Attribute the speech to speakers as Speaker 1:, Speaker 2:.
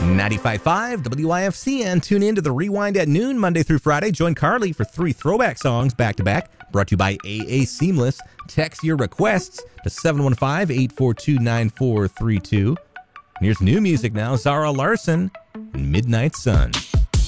Speaker 1: 95.5 WIFC, and tune in to the Rewind at noon, Monday through Friday. Join Carly for 3 throwback songs back-to-back, brought to you by AA Seamless. Text your requests to 715-842-9432. Here's new music now, Zara Larsson and Midnight Sun.